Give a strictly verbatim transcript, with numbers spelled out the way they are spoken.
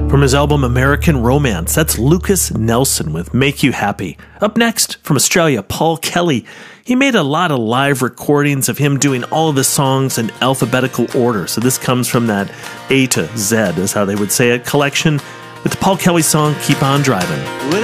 From his album American Romance, that's Lucas Nelson with Make You Happy. Up next, from Australia, Paul Kelly. He made a lot of live recordings of him doing all of the songs in alphabetical order. So this comes from that A to Z, is how they would say it, collection with the Paul Kelly song, Keep On Driving.